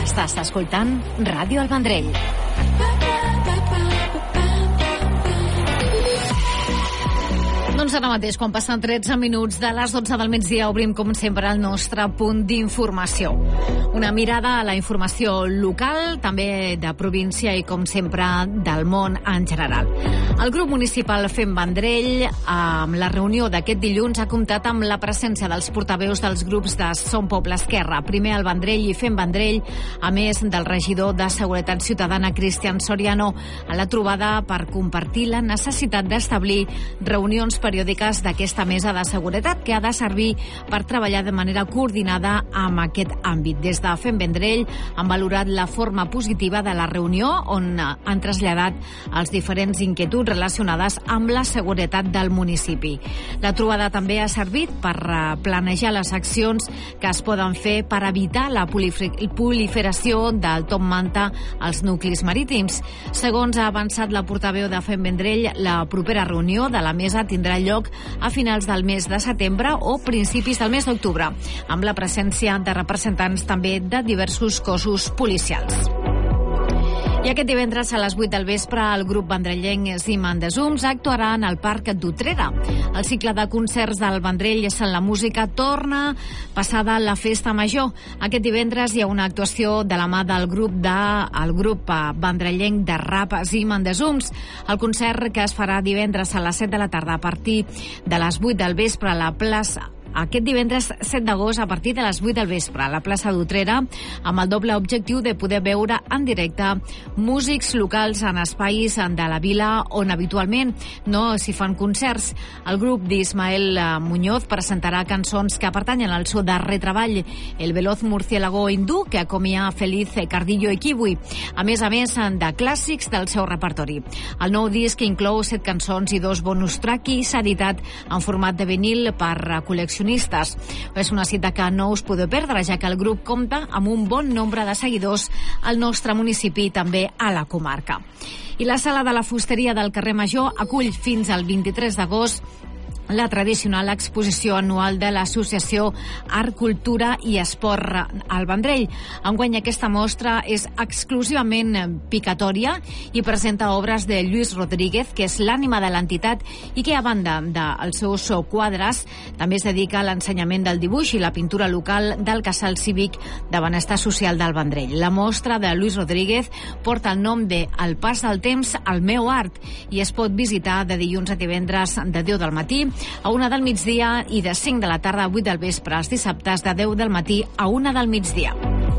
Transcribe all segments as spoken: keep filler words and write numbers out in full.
Estàs escoltant Ràdio El Vendrell. Doncs ara mateix, quan passen tretze minuts de les dotze del migdia, obrim com sempre el nostre punt d'informació. Una mirada a la informació local, també de província i, com sempre, del món en general. El grup municipal Fem Vendrell, amb la reunió d'aquest dilluns, ha comptat amb la presència dels portaveus dels grups de Som Poble Esquerra, Primer el Vendrell i Fem Vendrell, a més del regidor de Seguretat Ciutadana, Cristian Soriano, a la trobada per compartir la necessitat d'establir reunions periòdiques d'aquesta mesa de seguretat que ha de servir per treballar de manera coordinada amb aquest àmbit. Des de Fem Vendrell han valorat la forma positiva de la reunió, on han traslladat els diferents inquietuds relacionades amb la seguretat del municipi. La trobada també ha servit per planejar les accions que es poden fer per evitar la proliferació del top manta als nuclis marítims. Segons ha avançat la portaveu de Fem Vendrell, la propera reunió de la mesa tindrà lloc a finals del mes de setembre o principis del mes d'octubre, amb la presència de representants també de diversos cossos policials. I aquest divendres a les vuit del vespre el grup vendrellenc Ziman de Zooms actuarà en el Parc d'Utrera. El cicle de concerts del Vendrell és en la música torna passada la festa major. Aquest divendres hi ha una actuació de la mà del grup de el grup vendrellenc de rap Ziman de Zooms. El concert, que es farà divendres a les set de la tarda a partir de les vuit del vespre a la plaça Aquest divendres set d'agost a partir de les vuit del vespre a la plaça d'Utrera, amb el doble objectiu de poder veure en directe músics locals en espais de la vila on habitualment no s'hi fan concerts. El grup d'Ismael Muñoz presentarà cançons que pertanyen al seu darrer treball, El veloz murciélago hindú, que acomia Feliz Cardillo i Kiwi, a més a més de clàssics del seu repertori. El nou disc inclou set cançons i dos bonus track i s'ha editat en format de vinil per col·leccionistes. És una cita que no us podeu perdre, ja que el grup compta amb un bon nombre de seguidors al nostre municipi i també a la comarca. I la sala de la fusteria del carrer Major acull fins al vint-i-tres d'agost la tradicional exposició anual de l'associació Art, Cultura i Esport al Vendrell. Enguany aquesta mostra és exclusivament picatòria i presenta obres de Lluís Rodríguez, que és l'ànima de l'entitat i que, a banda dels seus quadres, també es dedica a l'ensenyament del dibuix i la pintura local del Casal Cívic de Benestar Social del Vendrell. La mostra de Lluís Rodríguez porta el nom de El pas del temps al meu art i es pot visitar de dilluns a divendres de deu del matí a una del migdia i de cinc de la tarda a vuit del vespre, els dissabtes de deu del matí a una del migdia.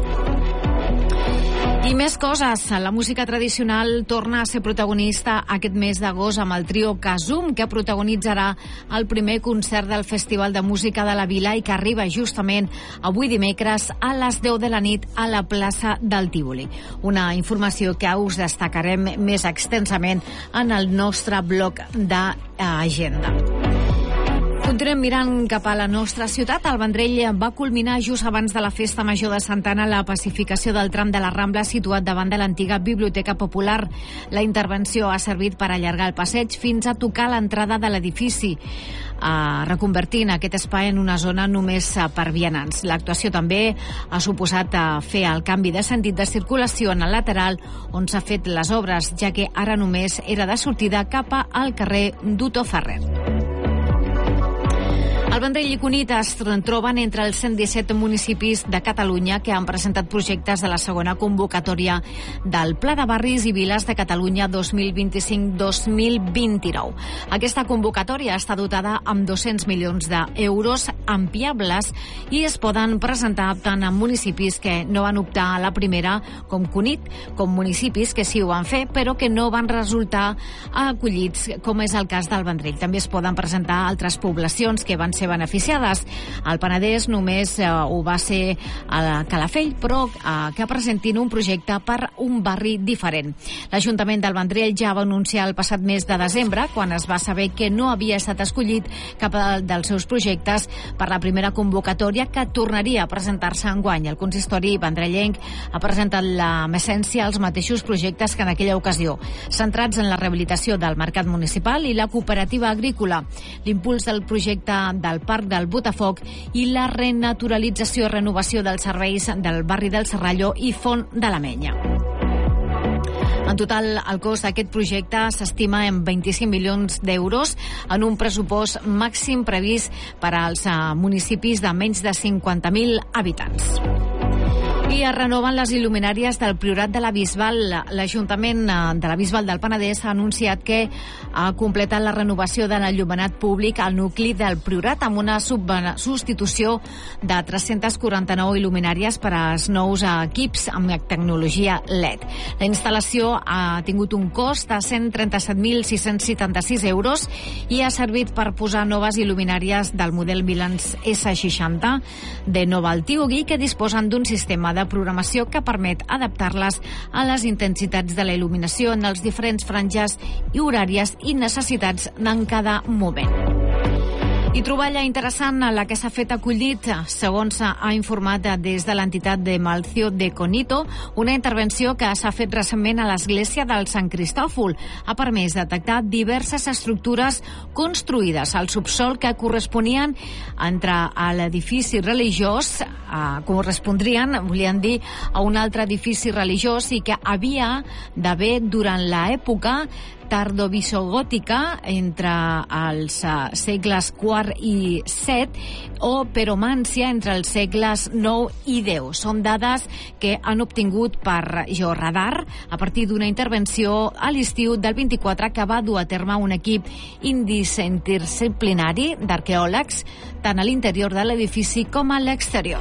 I més coses. La música tradicional torna a ser protagonista aquest mes d'agost amb el trio Kazum, que protagonitzarà el primer concert del Festival de Música de la Vila i que arriba justament avui dimecres a les deu de la nit a la plaça del Tívoli. Una informació que us destacarem més extensament en el nostre bloc d'agenda. Continuem mirant cap a la nostra ciutat. El Vendrell va culminar just abans de la Festa Major de Santa Anna la pacificació del tram de la Rambla situat davant de l'antiga Biblioteca Popular. La intervenció ha servit per allargar el passeig fins a tocar l'entrada de l'edifici, eh, reconvertint aquest espai en una zona només per vianants. L'actuació també ha suposat eh, fer el canvi de sentit de circulació en el lateral on s'ha fet les obres, ja que ara només era de sortida cap al carrer Duto Ferrer. El Vendrell i Cunit es troben entre els cent disset municipis de Catalunya que han presentat projectes de la segona convocatòria del Pla de Barris i Viles de Catalunya dos mil vint-i-cinc dos mil vint-i-nou. Aquesta convocatòria està dotada amb dos-cents milions d'euros ampliables i es poden presentar tant en municipis que no van optar a la primera, com Cunit, com municipis que sí ho van fer, però que no van resultar acollits, com és el cas del Vendrell. També es poden presentar altres poblacions que van ser beneficiades. El Penedès només eh, ho va ser a Calafell, però eh, que presentin un projecte per un barri diferent. L'Ajuntament del Vendrell ja va anunciar el passat mes de desembre, quan es va saber que no havia estat escollit cap dels seus projectes per la primera convocatòria, que tornaria a presentar-se enguany. El consistori vendrellenc ha presentat la essència els mateixos projectes que en aquella ocasió, centrats en la rehabilitació del mercat municipal i la cooperativa agrícola. L'impuls del projecte del Parc del Botafoc i la renaturalització i renovació dels serveis del barri del Serralló i Font de la Menya. En total, el cost d'aquest projecte s'estima en vint-i-cinc milions d'euros en un pressupost màxim previst per als municipis de menys de cinquanta mil habitants. I es renoven les il·luminàries del Priorat de la Bisbal. L'Ajuntament de la Bisbal del Penedès ha anunciat que ha completat la renovació de l'enllumenat públic al nucli del Priorat amb una substitució de tres-centes quaranta-nou il·luminàries per als nous equips amb tecnologia L E D. La instal·lació ha tingut un cost de cent trenta-set mil sis-cents setanta-sis euros i ha servit per posar noves il·luminàries del model Milans essa seixanta de Novaltiugi que disposen d'un sistema de programació que permet adaptar-les a les intensitats de la il·luminació en els diferents franges i horàries i necessitats en cada moment. I troballa interessant la que s'ha fet acollit, segons ha informat des de l'entitat de Malcio de Conito, una intervenció que s'ha fet recentment a l'església del Sant Cristòfol. Ha permès detectar diverses estructures construïdes al subsol que corresponien entre l'edifici religiós, eh, correspondrien, volien dir, a un altre edifici religiós i que havia d'haver durant l'època tardovisiogòtica entre els uh, segles quart i set o peromància entre els segles nou i deu. Són dades que han obtingut per Georadar a partir d'una intervenció a l'estiu del vint-i-quatre que va dur a terme un equip interdisciplinari d'arqueòlegs tant a l'interior de l'edifici com a l'exterior.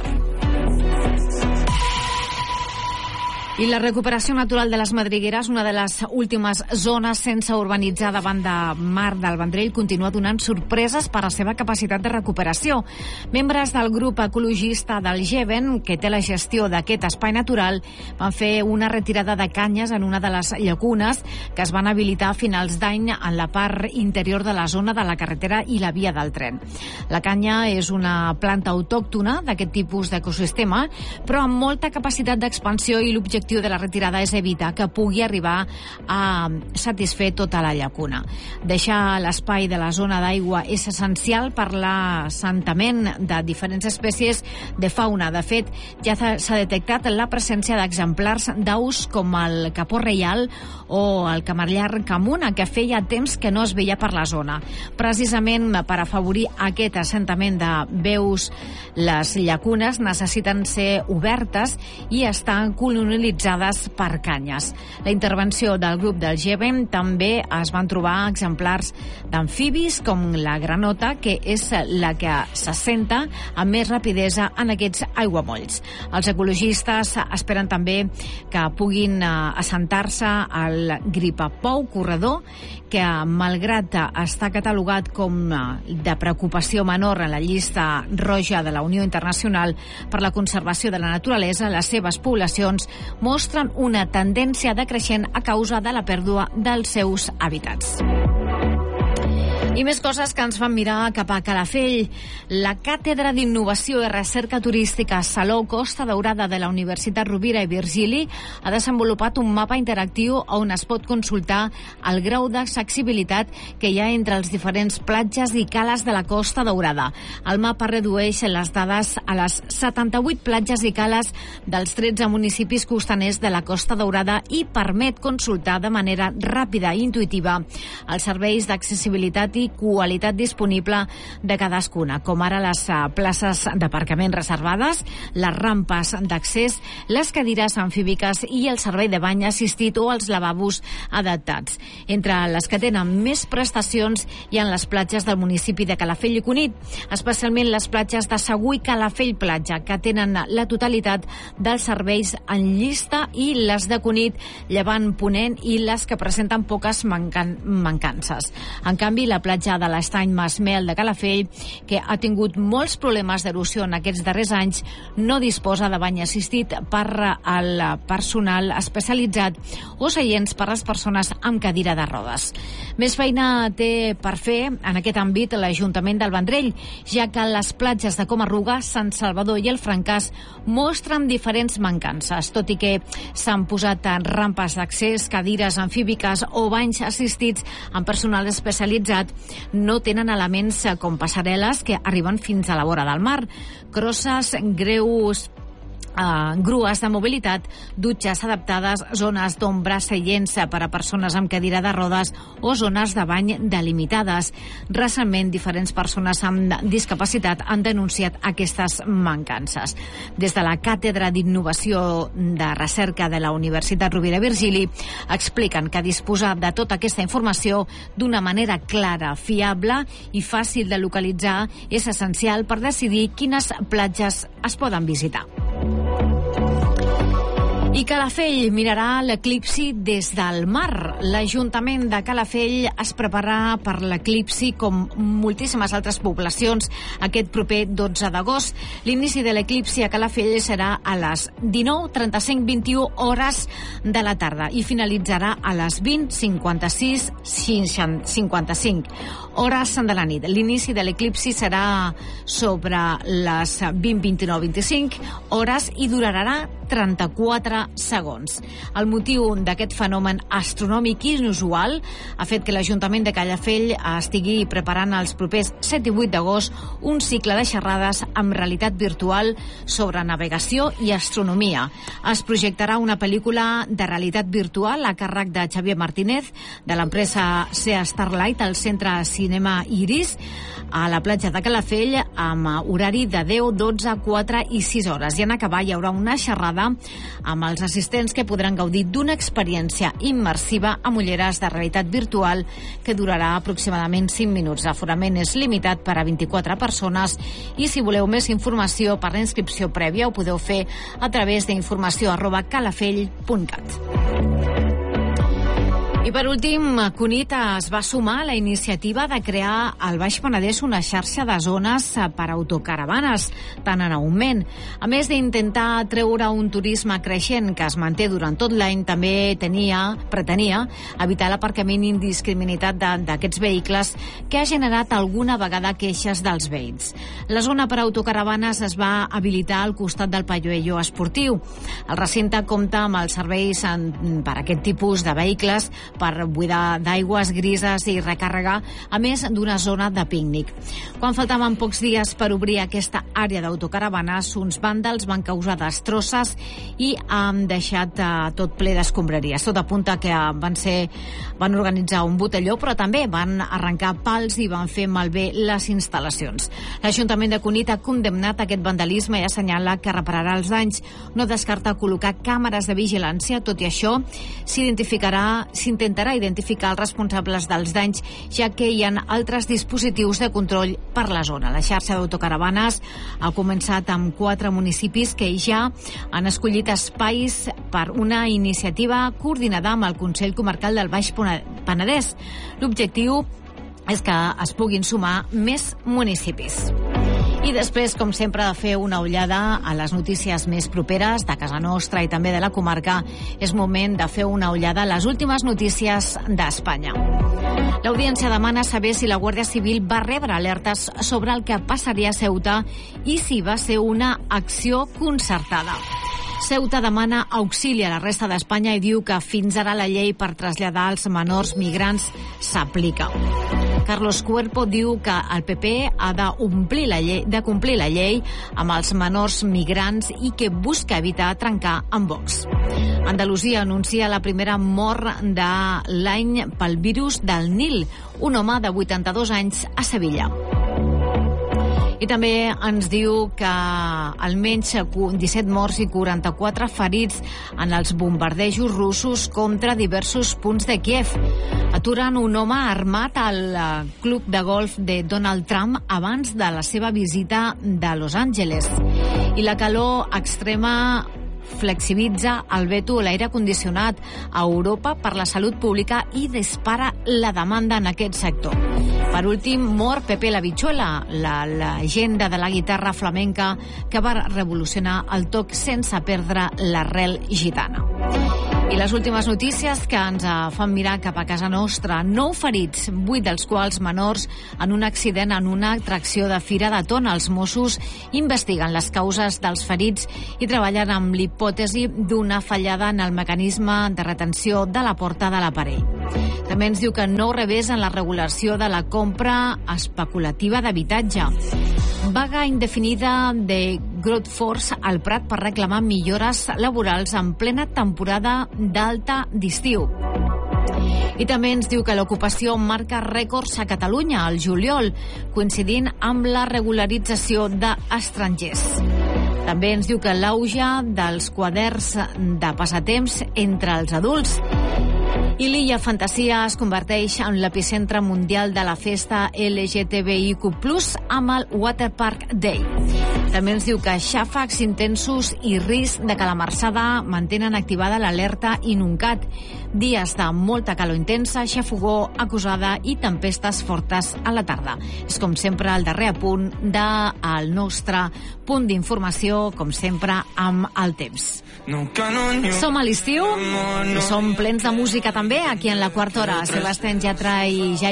I la recuperació natural de les madrigueres, una de les últimes zones sense urbanitzar davant de Mar del Vendrell, continua donant sorpreses per la seva capacitat de recuperació. Membres del grup ecologista del Geven, que té la gestió d'aquest espai natural, van fer una retirada de canyes en una de les llacunes que es van habilitar a finals d'any en la part interior de la zona de la carretera i la via del tren. La canya és una planta autòctona d'aquest tipus d'ecosistema, però amb molta capacitat d'expansió i l'objectiu L'objectiu de la retirada és evitar que pugui arribar a satisfer tota la llacuna. Deixar l'espai de la zona d'aigua és essencial per l'assentament de diferents espècies de fauna. De fet, ja s'ha detectat la presència d'exemplars d'aus com el capó reial o el camarllar camuna, que feia temps que no es veia per la zona. Precisament per afavorir aquest assentament de veus, les llacunes necessiten ser obertes i estar colonitzades per canyes. La intervenció del grup del Geven també es van trobar exemplars d'amfibis com la granota, que és la que s'assenta amb més rapidesa en aquests aiguamolls. Els ecologistes esperen també que puguin assentar-se al gripapou corredor, que malgrat està catalogat com de preocupació menor en la llista roja de la Unió Internacional per la Conservació de la Naturalesa, les seves poblacions mostren una tendència decreixent a causa de la pèrdua dels seus hàbitats. I més coses que ens fan mirar cap a Calafell. La Càtedra d'Innovació i Recerca Turística Salou Costa Daurada de la Universitat Rovira i Virgili ha desenvolupat un mapa interactiu on es pot consultar el grau d'accessibilitat que hi ha entre els diferents platges i cales de la Costa Daurada. El mapa redueix les dades a les setanta-vuit platges i cales dels tretze municipis costaners de la Costa Daurada i permet consultar de manera ràpida i intuïtiva els serveis d'accessibilitat i qualitat disponible de cadascuna, com ara les places d'aparcament reservades, les rampes d'accés, les cadires amfíbiques i el servei de bany assistit o els lavabos adaptats. Entre les que tenen més prestacions hi ha les platges del municipi de Calafell i Cunit, especialment les platges de Segur i Calafell Platja, que tenen la totalitat dels serveis en llista, i les de Cunit, Llevant Ponent, i les que presenten poques mancan mancances. En canvi, la platja de l'Estany Masmel de Calafell, que ha tingut molts problemes d'erosió en aquests darrers anys, no disposa de bany assistit per al personal especialitzat o seients per a les persones amb cadira de rodes. Més feina té per fer en aquest àmbit l'Ajuntament del Vendrell, ja que les platges de Comarruga, Sant Salvador i el Francàs mostren diferents mancances, tot i que s'han posat rampes d'accés, cadires amfíbiques o banys assistits amb personal especialitzat. no tenen elements com passarel·les que arriben fins a la vora del mar. Crosses, greus, Uh, grues de mobilitat, dutxes adaptades, zones d'ombra, seients per a persones amb cadira de rodes o zones de bany delimitades. Recentment, diferents persones amb discapacitat han denunciat aquestes mancances. Des de la Càtedra d'Innovació de Recerca de la Universitat Rovira i Virgili expliquen que disposar de tota aquesta informació d'una manera clara, fiable i fàcil de localitzar és essencial per decidir quines platges es poden visitar. I Calafell mirarà l'eclipsi des del mar. L'Ajuntament de Calafell es prepara per l'eclipsi com moltíssimes altres poblacions aquest proper dotze d'agost. L'inici de l'eclipsi a Calafell serà a les dinou trenta-cinc vint-i-u hores de la tarda i finalitzarà a les vint cinquanta-sis cinquanta-cinc hores de la nit. L'inici de l'eclipsi serà sobre les vint vint-i-nou vint-i-cinc hores i durarà trenta-quatre segons. El motiu d'aquest fenomen astronòmic inusual ha fet que l'Ajuntament de Calafell estigui preparant els propers set i vuit d'agost un cicle de xerrades amb realitat virtual sobre navegació i astronomia. Es projectarà una pel·lícula de realitat virtual a càrrec de Xavier Martínez, de l'empresa Sea Starlight, al Centre Cinema Iris, a la platja de Calafell, amb horari de deu, dotze, quatre i sis hores. I en acabar hi haurà una xerrada amb els assistents que podran gaudir d'una experiència immersiva amb ulleres de realitat virtual que durarà aproximadament cinc minuts. L'aforament és limitat per a vint-i-quatre persones i si voleu més informació per la inscripció prèvia ho podeu fer a través d'informació arroba calafell punt cat. I per últim, Cunit es va sumar a la iniciativa de crear al Baix Penedès una xarxa de zones per a autocaravanes, tant en augment. A més d'intentar treure un turisme creixent que es manté durant tot l'any, també tenia, pretenia evitar l'aparcament indiscriminat d'aquests vehicles que ha generat alguna vegada queixes dels veïns. La zona per a autocaravanes es va habilitar al costat del pavelló esportiu. El recinte compta amb els serveis en, per a aquest tipus de vehicles per buidar d'aigües grises i recàrrega, a més d'una zona de pícnic. Quan faltaven pocs dies per obrir aquesta àrea d'autocaravanes, uns vàndals van causar destrosses i han deixat eh, tot ple d'escombraries. Tot apunta que van ser van organitzar un botelló, però també van arrencar pals i van fer malbé les instal·lacions. L'Ajuntament de Cunit ha condemnat aquest vandalisme i assenyala que repararà els danys. No descarta col·locar càmeres de vigilància, tot i això s'identificarà s'intentarà identificar els responsables dels danys, ja que hi ha altres dispositius de control per la zona. La xarxa d'autocaravanes ha començat amb quatre municipis que ja han escollit espais per una iniciativa coordinada amb el Consell Comarcal del Baix Penedès. L'objectiu és que es puguin sumar més municipis. I després, com sempre, de fer una ullada a les notícies més properes de casa nostra i també de la comarca, és moment de fer una ullada a les últimes notícies d'Espanya. L'Audiència demana saber si la Guàrdia Civil va rebre alertes sobre el que passaria a Ceuta i si va ser una acció concertada. Ceuta demana auxili a la resta d'Espanya i diu que fins ara la llei per traslladar els menors migrants s'aplica. Carlos Cuerpo diu que el P P ha de, omplir la llei, de complir la llei amb els menors migrants i que busca evitar trencar amb Vox. Andalusia anuncia la primera mort de l'any pel virus del Nil, un home de vuitanta-dos anys a Sevilla. I també ens diu que almenys disset morts i quaranta-quatre ferits en els bombardejos russos contra diversos punts de Kiev. Aturen un home armat al club de golf de Donald Trump abans de la seva visita de Los Angeles. I la calor extrema flexibilitza el veto a l'aire condicionat a Europa per la salut pública i dispara la demanda en aquest sector. Per últim, mor Pepe la Bichuela, la llegenda de la guitarra flamenca que va revolucionar el toc sense perdre l'arrel gitana. I les últimes notícies que ens fan mirar cap a casa nostra. Nou ferits, vuit dels quals menors, en un accident en una atracció de Fira de Tona. Els Mossos investiguen les causes dels ferits i treballen amb l'hipòtesi d'una fallada en el mecanisme de retenció de la porta de l'aparell. També ens diu que nou revés en la regulació de la compra especulativa d'habitatge. Vaga indefinida de Growthforce al Prat per reclamar millores laborals en plena temporada d'alta d'estiu. I també ens diu que l'ocupació marca rècords a Catalunya al juliol, coincidint amb la regularització d'estrangers. També ens diu que l'auge dels quaderns de passatemps entre els adults. I l'Illa Fantasia es converteix en l'epicentre mundial de la festa L G T B I Q plus, amb el Waterpark Day. També ens diu que xàfecs intensos i risc de calamarsada mantenen activada l'alerta Inuncat. Dies de molta calor intensa, xafogó acusada i tempestes fortes a la tarda. És com sempre el darrer apunt del nostre punt d'informació, com sempre amb el temps. Som a l'estiu i som plens de música també aquí en la quarta hora. Sebastián Yatra i Jai